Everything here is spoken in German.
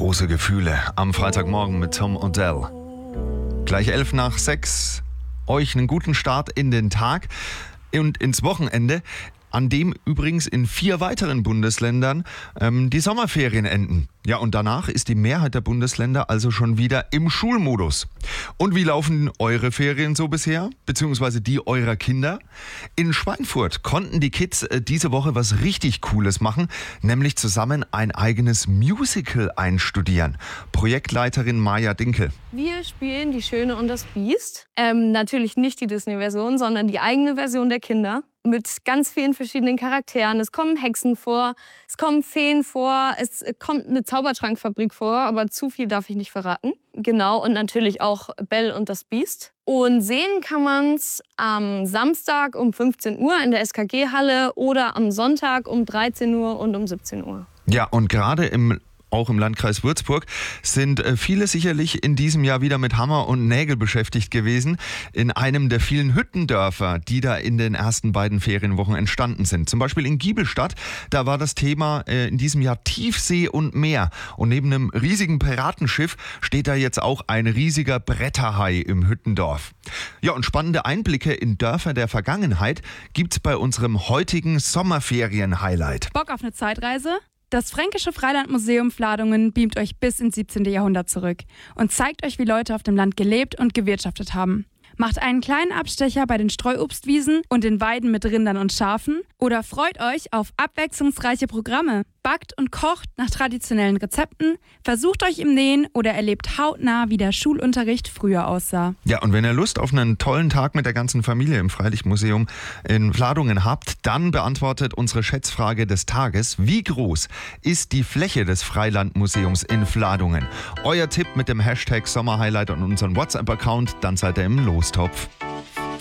Große Gefühle am Freitagmorgen mit Tom Odell. Gleich 5:11. Euch einen guten Start in den Tag und ins Wochenende, an dem übrigens in 4 weiteren Bundesländern die Sommerferien enden. Ja, und danach ist die Mehrheit der Bundesländer also schon wieder im Schulmodus. Und wie laufen eure Ferien so bisher, beziehungsweise die eurer Kinder? In Schweinfurt konnten die Kids diese Woche was richtig Cooles machen, nämlich zusammen ein eigenes Musical einstudieren. Projektleiterin Maja Dinkel. Wir spielen Die Schöne und das Biest. Natürlich nicht die Disney-Version, sondern die eigene Version der Kinder. Mit ganz vielen verschiedenen Charakteren. Es kommen Hexen vor, es kommen Feen vor, es kommt eine Zaubertrankfabrik vor, aber zu viel darf ich nicht verraten. Genau, und natürlich auch Belle und das Biest. Und sehen kann man es am Samstag um 15 Uhr in der SKG-Halle oder am Sonntag um 13 Uhr und um 17 Uhr. Ja, und gerade auch im Landkreis Würzburg sind viele sicherlich in diesem Jahr wieder mit Hammer und Nägel beschäftigt gewesen. In einem der vielen Hüttendörfer, die da in den ersten beiden Ferienwochen entstanden sind. Zum Beispiel in Giebelstadt, da war das Thema in diesem Jahr Tiefsee und Meer. Und neben einem riesigen Piratenschiff steht da jetzt auch ein riesiger Bretterhai im Hüttendorf. Ja, und spannende Einblicke in Dörfer der Vergangenheit gibt's bei unserem heutigen Sommerferien-Highlight. Bock auf eine Zeitreise? Das Fränkische Freilandmuseum Fladungen beamt euch bis ins 17. Jahrhundert zurück und zeigt euch, wie Leute auf dem Land gelebt und gewirtschaftet haben. Macht einen kleinen Abstecher bei den Streuobstwiesen und den Weiden mit Rindern und Schafen oder freut euch auf abwechslungsreiche Programme. Backt und kocht nach traditionellen Rezepten, versucht euch im Nähen oder erlebt hautnah, wie der Schulunterricht früher aussah. Ja, und wenn ihr Lust auf einen tollen Tag mit der ganzen Familie im Freilichtmuseum in Fladungen habt, dann beantwortet unsere Schätzfrage des Tages: Wie groß ist die Fläche des Freilandmuseums in Fladungen? Euer Tipp mit dem Hashtag Sommerhighlight und unserem WhatsApp-Account, dann seid ihr im Lostopf.